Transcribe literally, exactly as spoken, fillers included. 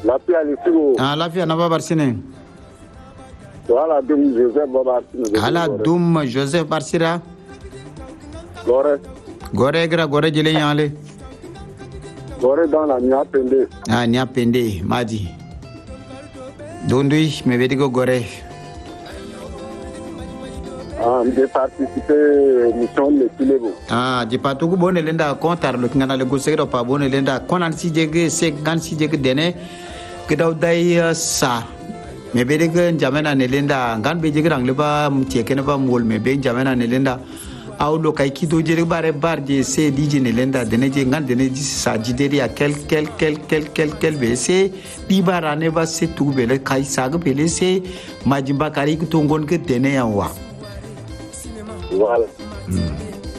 Lafiya ni sigo. Ah lafiya na babar sine. Wala dum Joseph babar sine. Ala dum Joseph Barsira. Gore. Gore gra gore jele yale. Gore dans la Niapende. Ah Niapende Madi. Dondui me vedi go gore. Ah, j'ai participé à l'émission de Kilebo. Ah, j'ai pas tout bonne lenda kontar le ngana le gosegro pa bonne lenda konan si jege se gan si jege dene kedaw dai sa me bede ge jamena ne lenda ngan be jege rang le ba mtie kene ba mol me be jamena ne lenda awlo kay kito jere bare bar je se dije ne lenda dene je ngan dene ji sa jideri a kel kel kel kel kel kel be se di barane ba se tu be le kay sag be le se majimba kari ko tongon ke dene ya wa Voilà. Mm.